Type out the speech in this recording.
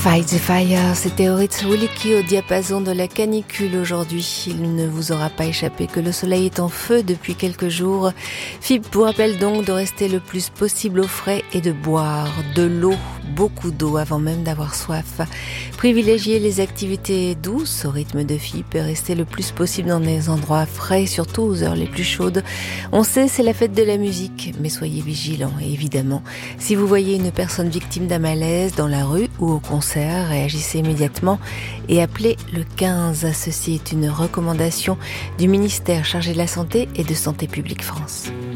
Fight the Fire, c'était Horitz Wulicki au diapason de la canicule aujourd'hui. Il ne vous aura pas échappé que le soleil est en feu depuis quelques jours. FIP vous rappelle donc de rester le plus possible au frais et de boire de l'eau, beaucoup d'eau avant même d'avoir soif. Privilégiez les activités douces au rythme de FIP et restez le plus possible dans des endroits frais, surtout aux heures les plus chaudes. On sait, c'est la fête de la musique, mais soyez vigilants et évidemment, si vous voyez une personne victime d'un malaise dans la rue ou au concert, réagissez immédiatement et appelez le 15. Ceci est une recommandation du ministère chargé de la Santé et de Santé publique France.